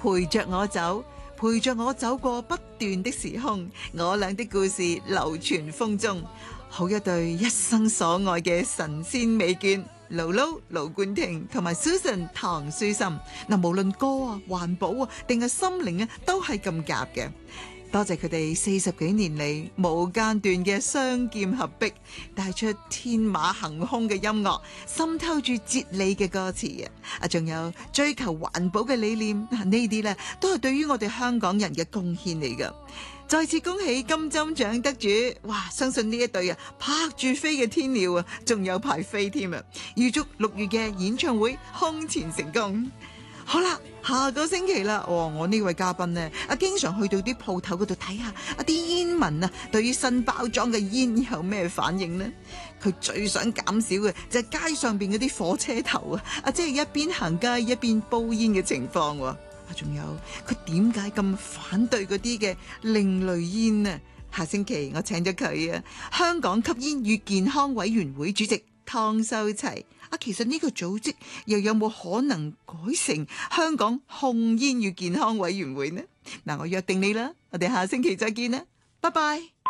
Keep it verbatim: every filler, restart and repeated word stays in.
陪着我走，陪着我走過不斷的時空，我倆的故事流傳風中，好一對一生所愛嘅神仙美眷。盧盧、盧冠廷同埋 Susan 唐書琛，嗱，無論歌啊、環保啊，定係心靈啊，都係咁夾嘅。多謝佢哋四十幾年嚟無間斷嘅雙劍合璧，帶出天馬行空嘅音樂，滲透住哲理嘅歌詞啊！啊，仲有追求環保嘅理念，呢啲咧都係對於我哋香港人嘅貢獻嚟噶。再次恭喜金針獎得主！哇，相信呢一對啊拍住飛嘅天鳥啊，仲有排飛添啊！預祝六月嘅演唱會空前成功。好啦，下個星期啦，哦，我呢位嘉賓呢，啊，經常去到啲鋪頭嗰度睇下，啊啲煙民啊，對於新包裝嘅煙有咩反應呢？佢最想減少嘅就係街上邊嗰啲火車頭啊，啊，即係一邊行街一邊煲煙嘅情況。啊，仲有佢點解咁反對嗰啲嘅另類煙啊？下星期我請咗佢啊，香港吸煙與健康委員會主席湯修齊。啊，其實呢個組織又有冇可能改成香港控煙與健康委員會呢？嗱，我約定你啦，我哋下星期再見啦，拜拜。